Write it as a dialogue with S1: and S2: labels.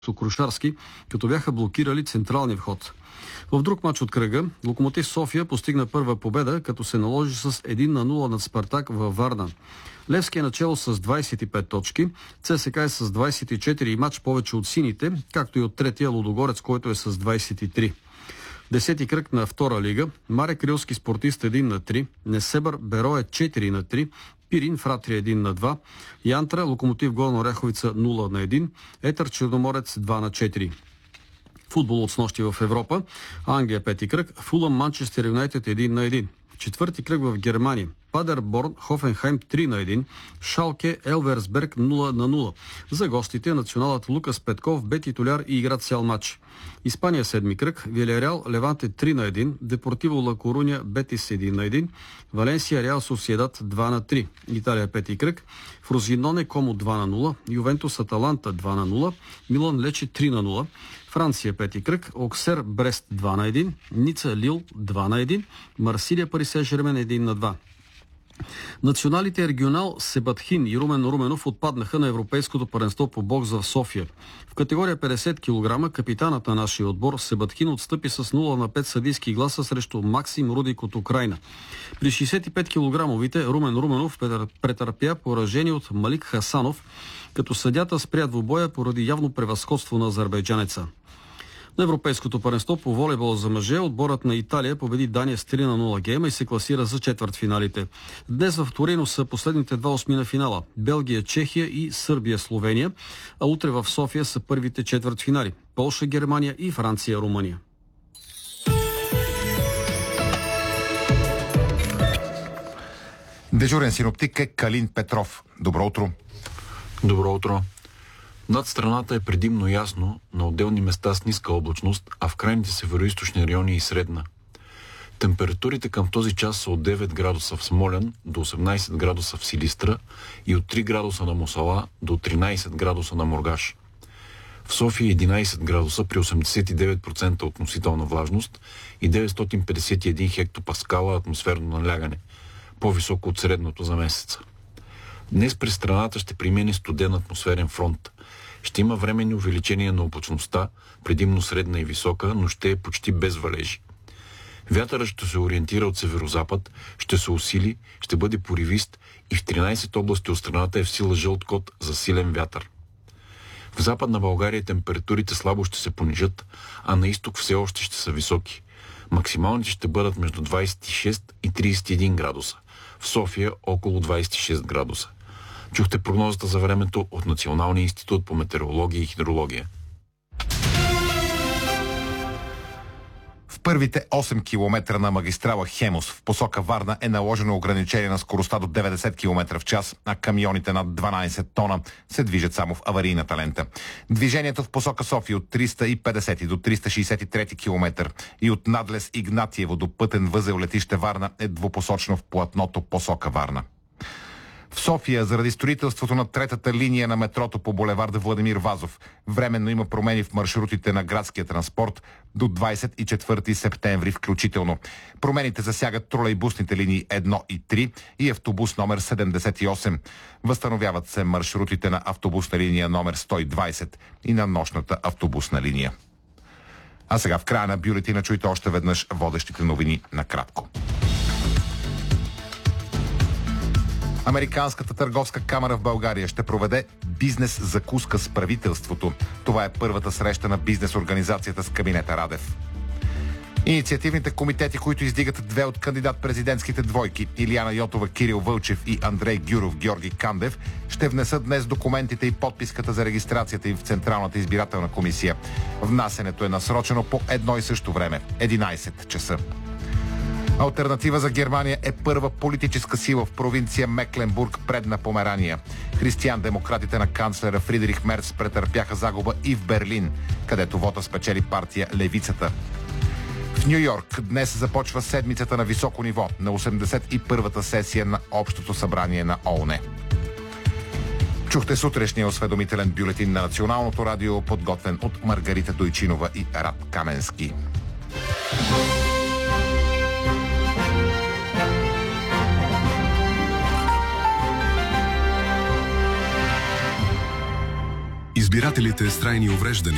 S1: Крушарски, като бяха блокирали централния вход. В друг мач от кръга, Локомотив София постигна първа победа, като се наложи с 1-0 над Спартак във Варна. Левски е начало с 25 точки, ЦСК е с 24 и мач повече от сините, както и от третия Лудогорец, който е с 23. Десети кръг на втора лига, Марек Рилски спортист 1-3, Несебър Берое 4-3, Пирин Фратрия 1-2, Янтра Локомотив Горна Оряховица 0-1, Етър Черноморец 2-4. Футбол от снощи в Европа, Англия пети кръг, Фулъм Манчестър Юнайтед 1-1. Четвърти кръг в Германия, Падерборн Хофенхайм 3-1, Шалке Елверсберг 0-0. За гостите националът Лукас Петков бе титуляр и игра цял матч. Испания седми кръг, Вилереал Леванте 3-1, Депортиво Ла Коруня Бетис 1-1, Валенсия Реал Сосиедад 2-3. Италия пети кръг, Фрозиноне Комо 2-0, Ювентус Аталанта 2-0, Милан Лече 3-0. Франция пети кръг, Оксер Брест 2-1, Ница Лил 2-1, Марсилия Пари Сен-Жермен 1-2. Националите регионал Себатхин и Румен Руменов отпаднаха на Европейското първенство по бокс в София. В категория 50 кг капитанът на нашия отбор Себатхин отстъпи с 0-5 съдийски гласа срещу Максим Рудик от Украйна. При 65 кг Румен Руменов претърпя поражение от Малик Хасанов, като съдята спря двубоя поради явно превъзходство на азербайджанеца. На Европейското първенство по волейбол за мъже отборът на Италия победи Дания с 3-0 гейма и се класира за четвъртфиналите. Днес в Торино са последните два осмина финала – Белгия, Чехия и Сърбия, Словения, а утре в София са първите четвъртфинали – Полша, Германия и Франция, Румъния.
S2: Дежурен синоптик е Калин Петров. Добро утро.
S3: Добро утро. Над страната е предимно ясно, на отделни места с ниска облачност, а в крайните североизточни райони и средна. Температурите към този час са от 9 градуса в Смолян до 18 градуса в Силистра и от 3 градуса на Мосала до 13 градуса на Мургаш. В София 11 градуса при 89% относителна влажност и 951 хектопаскала атмосферно налягане, по-високо от средното за месеца. Днес през страната ще премине студен атмосферен фронт. Ще има временни увеличения на облачността, предимно средна и висока, но ще е почти без валежи. Вятърът ще се ориентира от северозапад, ще се усили, ще бъде поривист и в 13 области от страната е в сила жълт код за силен вятър. В Западна България температурите слабо ще се понижат, а на изток все още ще са високи. Максималните ще бъдат между 26 и 31 градуса. В София около 26 градуса. Чухте прогнозата за времето от Националния институт по метеорология и хидрология.
S2: В първите 8 км на магистрала Хемус в посока Варна е наложено ограничение на скоростта до 90 км в час, а камионите над 12 тона се движат само в аварийната лента. Движението в посока София от 350 до 363 км и от надлез Игнатиево до пътен възел летище Варна е двупосочно в платното посока Варна. В София, заради строителството на третата линия на метрото по булеварда Владимир Вазов, временно има промени в маршрутите на градския транспорт до 24 септември включително. Промените засягат тролейбусните линии 1 и 3 и автобус номер 78. Възстановяват се маршрутите на автобусна линия номер 120 и на нощната автобусна линия. А сега в края на бюлетина чуйте още веднъж водещите новини накратко. Американската търговска камара в България ще проведе бизнес закуска с правителството. Това е първата среща на бизнес организацията с кабинета Радев. Инициативните комитети, които издигат две от кандидат-президентските двойки – Илияна Йотова, Кирил Вълчев и Андрей Гюров, Георги Кандев, ще внесат днес документите и подписката за регистрацията им в Централната избирателна комисия. Внасенето е насрочено по едно и също време – 11 часа. Алтернатива за Германия е първа политическа сила в провинция Мекленбург, Предна Померания. Християн-демократите на канцлера Фридрих Мерц претърпяха загуба и в Берлин, където вота спечели партия Левицата. В Ню Йорк днес започва седмицата на високо ниво на 81-та сесия на Общото събрание на ООН. Чухте сутрешния осведомителен бюлетин на Националното радио, подготвен от Маргарита Дойчинова и Рад Каменски.
S4: Избирателите с трайни увреждания